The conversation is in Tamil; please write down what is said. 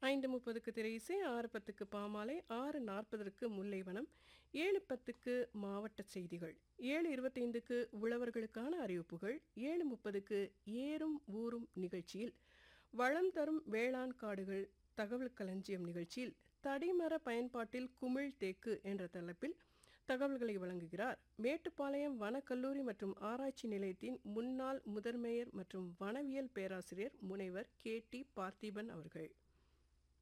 5:30க்கு திரையிசை, 6:10க்கு பாமாலை, 6:40க்கு முல்லைவனம், 7:10க்கு மாவட்ட செய்திகள், 7:25க்கு உழவர்களுக்கான அறிவிப்புகள், 7:30க்கு ஏறும் ஊரும் நிகழ்ச்சியில் வளம் தரும் வேளாண் காடுகள் தகவல் களஞ்சியம் நிகழ்ச்சியில் தடிமர பயன்பாட்டில் குமிழ் தேக்கு என்ற தலைப்பில் தகவல்களை வழங்குகிறார் மேட்டுப்பாளையம் வனக்கல்லூரி மற்றும் ஆராய்ச்சி நிலையத்தின் முன்னாள் முதன்மையர் மற்றும் வனவியல் பேராசிரியர் முனைவர் KT பார்த்திபன் அவர்கள்.